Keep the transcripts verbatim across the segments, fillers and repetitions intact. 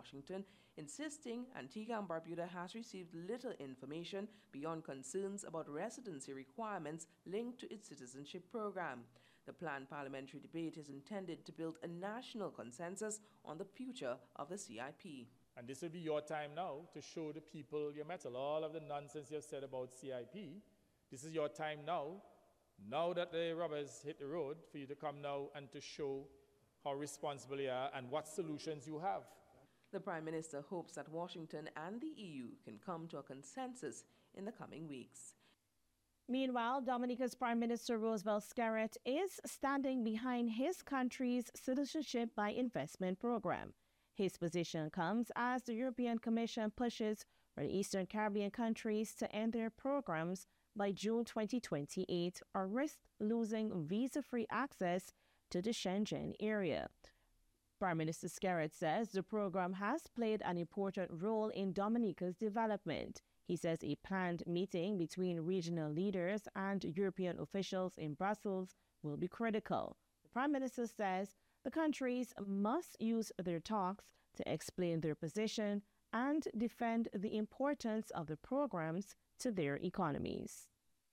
Washington, insisting Antigua and Barbuda has received little information beyond concerns about residency requirements linked to its citizenship program. The planned parliamentary debate is intended to build a national consensus on the future of the C I P. And this will be your time now to show the people your mettle. All of the nonsense you've said about C I P, this is your time now, now that the rubbers hit the road, for you to come now and to show how responsible you are and what solutions you have. The Prime Minister hopes that Washington and the E U can come to a consensus in the coming weeks. Meanwhile, Dominica's Prime Minister Roosevelt Skerrit is standing behind his country's citizenship by investment program. His position comes as the European Commission pushes for the Eastern Caribbean countries to end their programs by June twenty twenty-eight or risk losing visa-free access to the Schengen area. Prime Minister Skerrit says the program has played an important role in Dominica's development. He says a planned meeting between regional leaders and European officials in Brussels will be critical. The Prime Minister says the countries must use their talks to explain their position and defend the importance of the programs to their economies.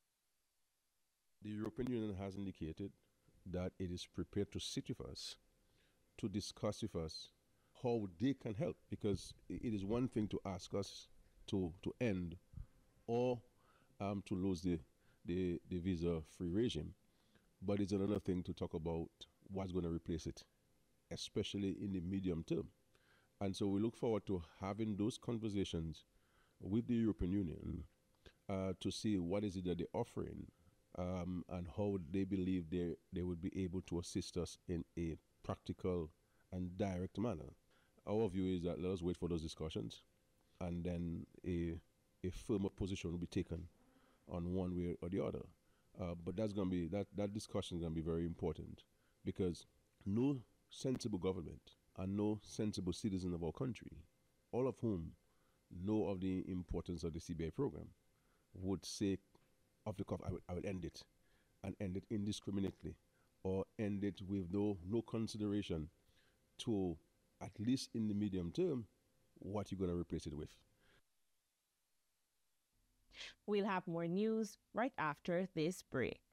The European Union has indicated that it is prepared to sit with us, to discuss with us how they can help, because it is one thing to ask us to, to end or um, to lose the, the, the visa-free regime, but it's another thing to talk about what's going to replace it, especially in the medium term. And so we look forward to having those conversations with the European Union uh, to see what is it that they're offering um, and how they believe they, they would be able to assist us in a practical and direct manner. Our view is that let us wait for those discussions, and then a, a firmer position will be taken on one way or the other. Uh, but that's going to be that that discussion is going to be very important, because no sensible government and no sensible citizen of our country, all of whom know of the importance of the C B I program, would say off the cuff, I will, I will end it, and end it indiscriminately, or end it with no no consideration to, at least in the medium term, what you're going to replace it with. We'll have more news right after this break.